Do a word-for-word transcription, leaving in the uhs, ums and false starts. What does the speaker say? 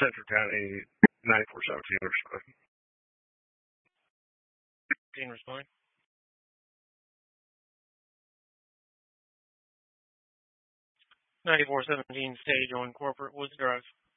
Central County, ninety-four seventeen, respond. Dean, respond. ninety-four seventeen, stage on Corporate Woods Drive.